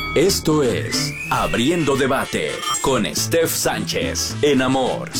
Esto es Abriendo Debate con Steph Sánchez en Amor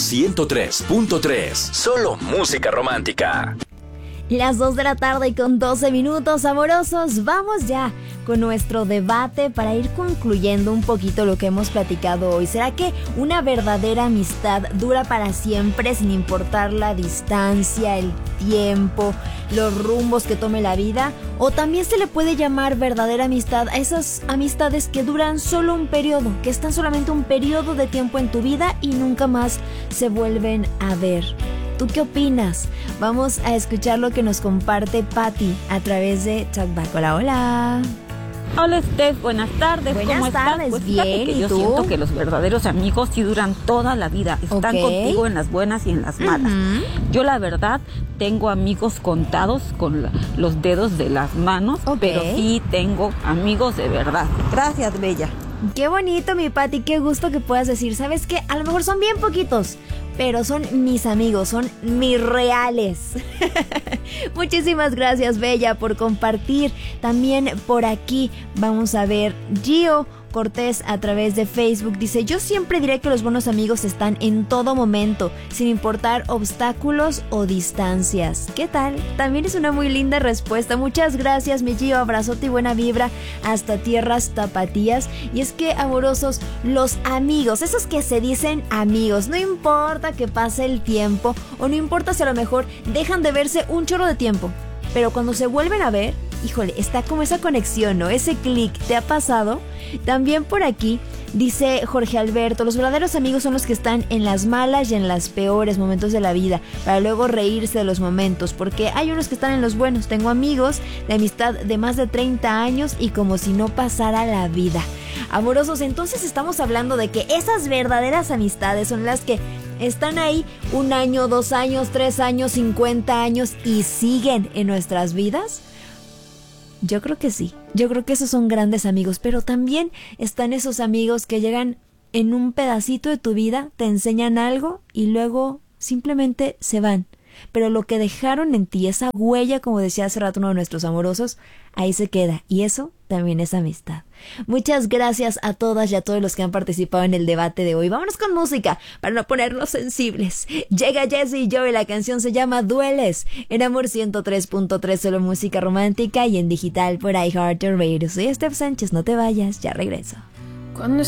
103.3. Solo música romántica. Las 2 de la tarde y con 12 minutos, amorosos. Vamos ya con nuestro debate para ir concluyendo un poquito lo que hemos platicado hoy. ¿Será que una verdadera amistad dura para siempre sin importar la distancia, el tiempo, los rumbos que tome la vida? ¿O también se le puede llamar verdadera amistad a esas amistades que duran solo un periodo, que están solamente un periodo de tiempo en tu vida y nunca más se vuelven a ver? ¿Tú qué opinas? Vamos a escuchar lo que nos comparte Patty a través de Talkback. Hola, hola. Hola Steph, buenas tardes. Buenas tardes, pues bien, que ¿y yo tú? siento que los verdaderos amigos sí duran toda la vida. Están contigo en las buenas y en las malas. Yo la verdad tengo amigos contados con los dedos de las manos, pero sí tengo amigos de verdad. Gracias, Bella. Qué bonito, mi Patty, qué gusto que puedas decir. ¿Sabes qué? A lo mejor son bien poquitos, pero son mis amigos, son mis reales. Muchísimas gracias, Bella, por compartir. También por aquí vamos a ver Gio Cortés a través de Facebook. Dice: yo siempre diré que los buenos amigos están en todo momento, sin importar obstáculos o distancias. ¿Qué tal? También es una muy linda respuesta. Muchas gracias, mi Gio. Abrazote y buena vibra hasta tierras tapatías. Y es que, amorosos, los amigos, esos que se dicen amigos, no importa que pase el tiempo, o no importa si a lo mejor dejan de verse un chorro de tiempo, pero cuando se vuelven a ver, híjole, está como esa conexión, ¿no? Ese clic. ¿Te ha pasado? También por aquí dice Jorge Alberto: los verdaderos amigos son los que están en las malas y en las peores momentos de la vida, para luego reírse de los momentos, porque hay unos que están en los buenos. Tengo amigos de amistad de más de 30 años y como si no pasara la vida. Amorosos, entonces estamos hablando de que esas verdaderas amistades son las que están ahí 1 año, 2 años, 3 años, 50 años y siguen en nuestras vidas. Yo creo que sí, yo creo que esos son grandes amigos, pero también están esos amigos que llegan en un pedacito de tu vida, te enseñan algo y luego simplemente se van. Pero lo que dejaron en ti, esa huella, como decía hace rato uno de nuestros amorosos, ahí se queda, y eso también es amistad. Muchas gracias a todas y a todos los que han participado en el debate de hoy. Vámonos con música para no ponernos sensibles. Llega Jessie Joy, la canción se llama Dueles, en Amor 103.3, solo música romántica, y en digital por iHeartRadio. Soy Steph Sánchez, no te vayas, ya regreso. Cuando